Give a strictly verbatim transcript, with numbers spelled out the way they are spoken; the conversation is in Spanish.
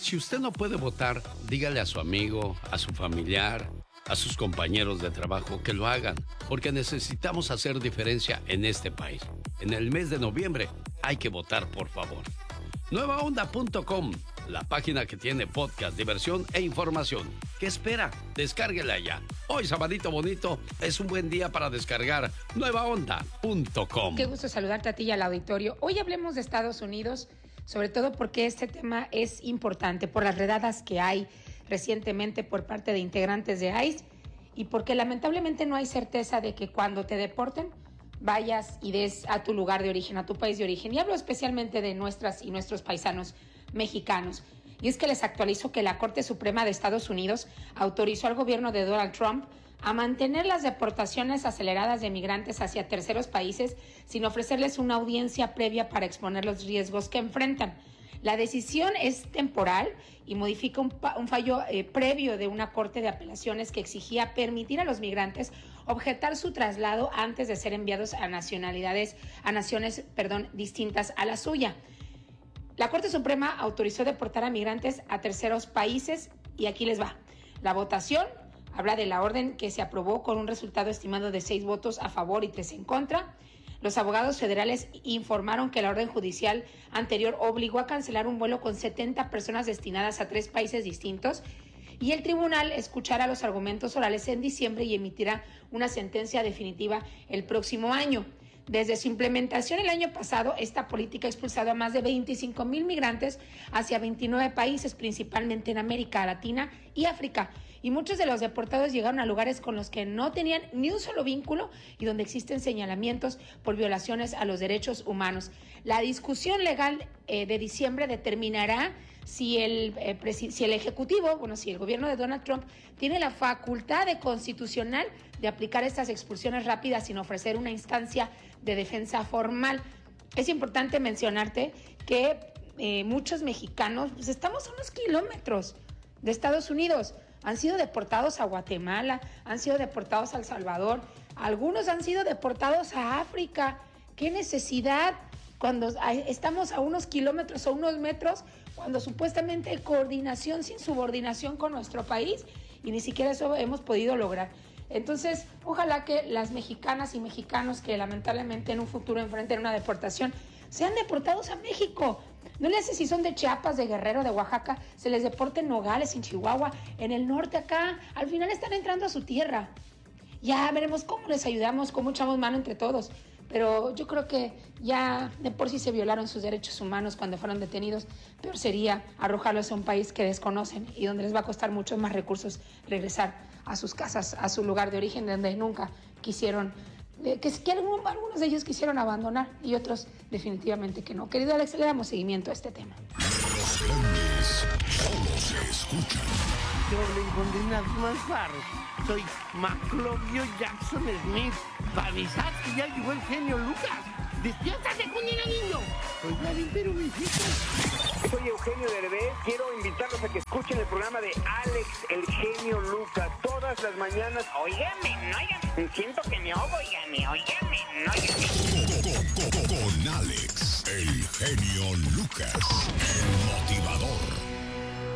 Si usted no puede votar, dígale a su amigo, a su familiar, a sus compañeros de trabajo que lo hagan, porque necesitamos hacer diferencia en este país. En el mes de noviembre hay que votar, por favor. nueva onda punto com, la página que tiene podcast, diversión e información. ¿Qué espera? Descárguela ya. Hoy, sabadito bonito, es un buen día para descargar nueva onda punto com. Qué gusto saludarte a ti y al auditorio. Hoy hablemos de Estados Unidos, sobre todo porque este tema es importante por las redadas que hay recientemente por parte de integrantes de ICE y porque lamentablemente no hay certeza de que cuando te deporten vayas y des a tu lugar de origen, a tu país de origen. Y hablo especialmente de nuestras y nuestros paisanos mexicanos. Y es que les actualizo que la Corte Suprema de Estados Unidos autorizó al gobierno de Donald Trump a mantener las deportaciones aceleradas de migrantes hacia terceros países sin ofrecerles una audiencia previa para exponer los riesgos que enfrentan. La decisión es temporal y modifica un, un fallo eh, previo de una corte de apelaciones que exigía permitir a los migrantes objetar su traslado antes de ser enviados a nacionalidades, a naciones, perdón, distintas a la suya. La Corte Suprema autorizó deportar a migrantes a terceros países y aquí les va. La votación habla de la orden que se aprobó con un resultado estimado de seis votos a favor y tres en contra. Los abogados federales informaron que la orden judicial anterior obligó a cancelar un vuelo con setenta personas destinadas a tres países distintos y el tribunal escuchará los argumentos orales en diciembre y emitirá una sentencia definitiva el próximo año. Desde su implementación el año pasado, esta política ha expulsado a más de veinticinco mil migrantes hacia veintinueve países, principalmente en América Latina y África. Y muchos de los deportados llegaron a lugares con los que no tenían ni un solo vínculo y donde existen señalamientos por violaciones a los derechos humanos. La discusión legal eh, de diciembre determinará si el, eh, presi- si el Ejecutivo, bueno, si el gobierno de Donald Trump tiene la facultad de constitucional de aplicar estas expulsiones rápidas sin ofrecer una instancia de defensa formal. Es importante mencionarte que eh, muchos mexicanos, pues estamos a unos kilómetros de Estados Unidos. Han sido deportados a Guatemala, han sido deportados a El Salvador, algunos han sido deportados a África. ¿Qué necesidad cuando estamos a unos kilómetros o unos metros, cuando supuestamente hay coordinación sin subordinación con nuestro país y ni siquiera eso hemos podido lograr? Entonces, ojalá que las mexicanas y mexicanos que lamentablemente en un futuro enfrenten una deportación sean deportados a México. No les sé si son de Chiapas, de Guerrero, de Oaxaca, se les deporte en Nogales, en Chihuahua, en el norte acá. Al final están entrando a su tierra. Ya veremos cómo les ayudamos, cómo echamos mano entre todos. Pero yo creo que ya de por sí se violaron sus derechos humanos cuando fueron detenidos. Peor sería arrojarlos a un país que desconocen y donde les va a costar muchos más recursos regresar a sus casas, a su lugar de origen, donde nunca quisieron, que, que algún, algunos de ellos quisieron abandonar y otros definitivamente que no. Querido Alex, le damos seguimiento a este tema. Los grandes solo se escuchan. Yo le encontré unas más. Soy Maclovio Jackson Smith. Para avisar que ya llegó el genio Lucas. ¡Despiértate, Cunina, niño! Soy Vladimir, pero mi hijito. Soy Eugenio Derbez. Quiero invitarlos a que escuchen el programa de Alex, el genio Lucas, todas las mañanas. Óigame, no, óigame. Siento que me ahogo, óigame, óigame, no, óigame. Con Alex, el genio Lucas, el motivador.